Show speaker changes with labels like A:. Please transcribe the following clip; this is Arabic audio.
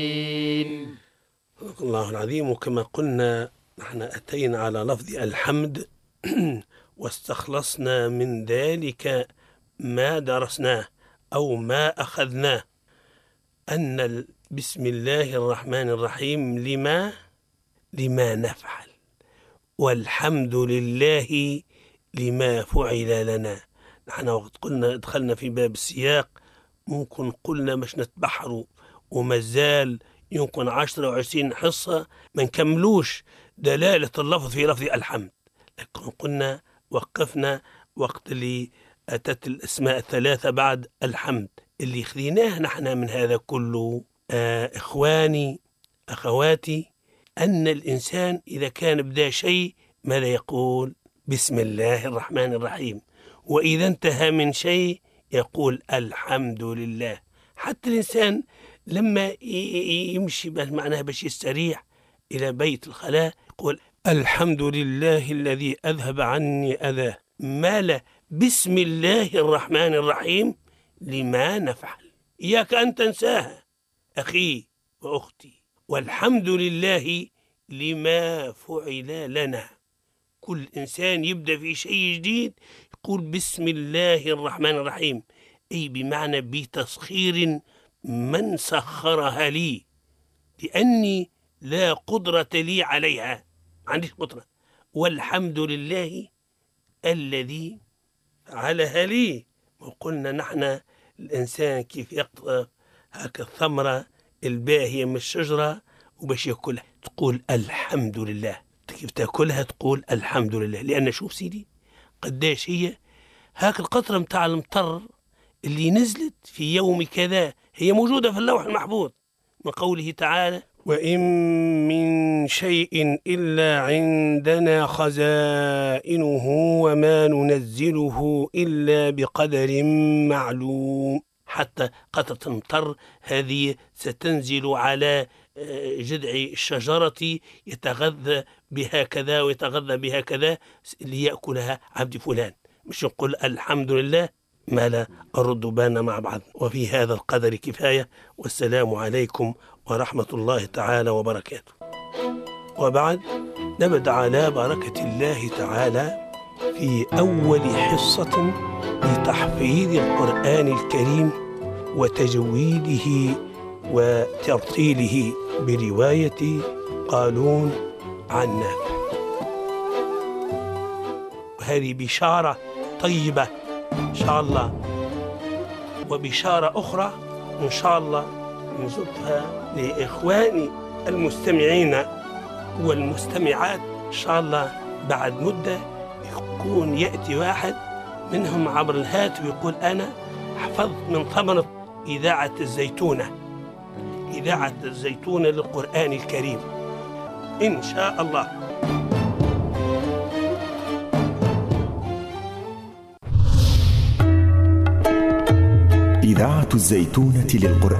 A: الله العظيم. وكما قلنا نحن أتينا على لفظ الحمد واستخلصنا من ذلك ما درسناه أو ما أخذناه، أن بسم الله الرحمن الرحيم لما نفعل، والحمد لله لما فعل لنا. نحن وقت قلنا دخلنا في باب السياق ممكن قلنا مش نتبحروا ومازال يمكن 10 و20 حصة ما نكملوش دلالة اللفظ في لفظ الحمد، لكن قلنا وقفنا وقت اللي أتت الأسماء الثلاثة بعد الحمد. اللي خذيناه نحن من هذا كله إخواني أخواتي أن الإنسان إذا كان بدأ شيء ماذا يقول؟ بسم الله الرحمن الرحيم. وإذا انتهى من شيء يقول الحمد لله. حتى الإنسان لما يمشي معناها باش يستريح إلى بيت الخلاء يقول الحمد لله الذي أذهب عني أذاه. ماله بسم الله الرحمن الرحيم لما نفعل. إياك أن تنساها أخي وأختي. والحمد لله لما فعل لنا. كل إنسان يبدأ في شيء جديد يقول بسم الله الرحمن الرحيم، أي بمعنى بتسخير من سخرها لي، لأني لا قدرة لي عليها، ما عنديش قدرة. والحمد لله الذي فعلها لي. وقلنا نحن الإنسان كيف يقطع هكا الثمرة الباهية من الشجرة وباش يأكلها تقول الحمد لله. كيف تأكلها تقول الحمد لله، لأن شوف سيدي قداش هي هاك القطرة متاع المطر اللي نزلت في يوم كذا هي موجودة في اللوح المحفوظ من قوله تعالى وإن من شيء إلا عندنا خزائنه وما ننزله إلا بقدر معلوم. حتى قطرة المطر هذه ستنزل على جذع الشجرة يتغذى بها كذا ويتغذى بها كذا ليأكلها عبد فلان، مش نقول الحمد لله ما لا أرد بانا مع بعض. وفي هذا القدر كفاية، والسلام عليكم ورحمة الله تعالى وبركاته. وبعد نبدأ على بركة الله تعالى في أول حصة لتحفيظ القرآن الكريم وتجويده وترتيله برواية قالون عن نافع. وهذه بشارة طيبة إن شاء الله، وبشارة أخرى إن شاء الله نزدها لإخواني المستمعين والمستمعات إن شاء الله. بعد مدة يكون يأتي واحد منهم عبر الهاتف ويقول أنا حفظت من ثمرة إذاعة الزيتونة للقرآن الكريم إن شاء الله.
B: إذاعة الزيتونة للقرآن